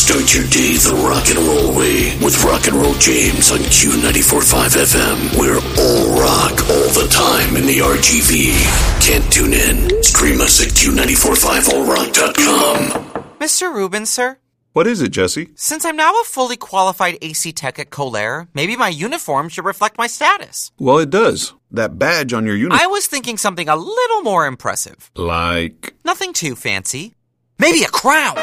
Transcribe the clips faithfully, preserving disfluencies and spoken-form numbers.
Start your day the rock and roll way with Rock and Roll James on Q ninety-four point five F M. We're all rock all the time in the R G V. Can't tune in? Stream us at Q nine four five all rock dot com. Mister Rubin, sir? What is it, Jesse? Since I'm now a fully qualified A C tech at Colair, maybe my uniform should reflect my status. Well, it does. That badge on your uniform. I was thinking something a little more impressive. Like? Nothing too fancy. Maybe a crown.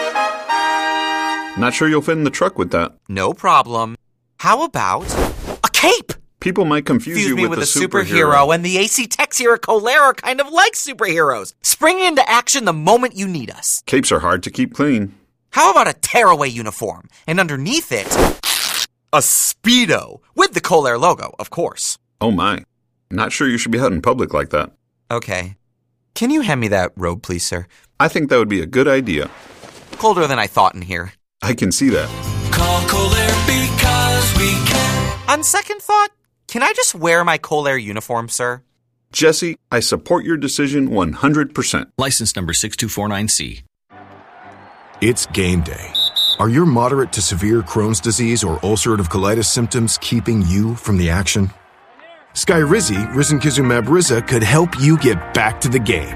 Not sure you'll fit in the truck with that. No problem. How about a cape? People might confuse, confuse you me with, with a superhero. superhero. And the A C techs here at Colair are kind of like superheroes. Spring into action the moment you need us. Capes are hard to keep clean. How about a tearaway uniform? And underneath it, a Speedo. With the Colair logo, of course. Oh my. Not sure you should be out in public like that. Okay. Can you hand me that robe, please, sir? I think that would be a good idea. Colder than I thought in here. I can see that. Call Colair because we can. On second thought, can I just wear my Colair uniform, sir? Jesse, I support your decision one hundred percent. License number six two four nine C. It's game day. Are your moderate to severe Crohn's disease or ulcerative colitis symptoms keeping you from the action? Skyrizi, risankizumab Riza, could help you get back to the game.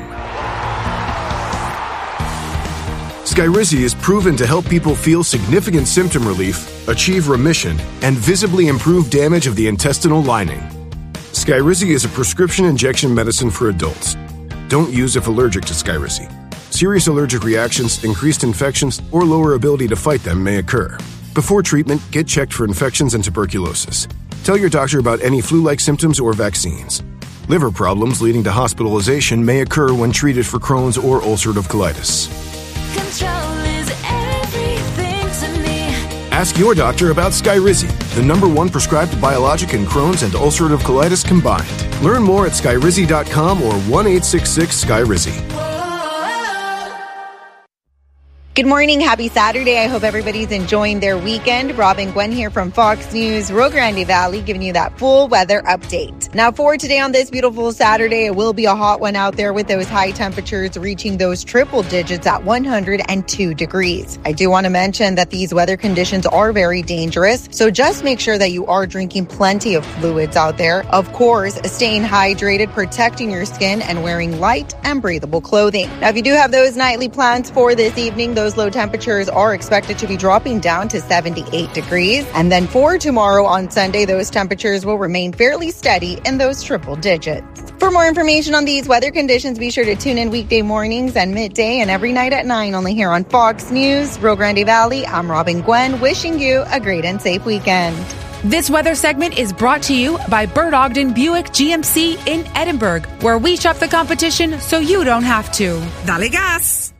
Skyrizi is proven to help people feel significant symptom relief, achieve remission, and visibly improve damage of the intestinal lining. Skyrizi is a prescription injection medicine for adults. Don't use if allergic to Skyrizi. Serious allergic reactions, increased infections, or lower ability to fight them may occur. Before treatment, get checked for infections and tuberculosis. Tell your doctor about any flu-like symptoms or vaccines. Liver problems leading to hospitalization may occur when treated for Crohn's or ulcerative colitis. Control is everything to me. Ask your doctor about Skyrizi, the number one prescribed biologic in Crohn's and ulcerative colitis combined. Learn more at skyrizi dot com or one eight six six Skyrizi. Good morning. Happy Saturday. I hope everybody's enjoying their weekend. Rob and Gwen here from Fox News, Rio Grande Valley, giving you that full weather update. Now, for today on this beautiful Saturday, it will be a hot one out there with those high temperatures reaching those triple digits at one hundred two degrees. I do want to mention that these weather conditions are very dangerous, so just make sure that you are drinking plenty of fluids out there. Of course, staying hydrated, protecting your skin, and wearing light and breathable clothing. Now, if you do have those nightly plans for this evening, those low temperatures are expected to be dropping down to seventy-eight degrees. And then for tomorrow on Sunday, those temperatures will remain fairly steady in those triple digits. For more information on these weather conditions, be sure to tune in weekday mornings and midday and every night at nine, only here on Fox News, Rio Grande Valley. I'm Robin Gwen, wishing you a great and safe weekend. This weather segment is brought to you by Bert Ogden Buick G M C in Edinburgh, where we shop the competition so you don't have to. Dale gas!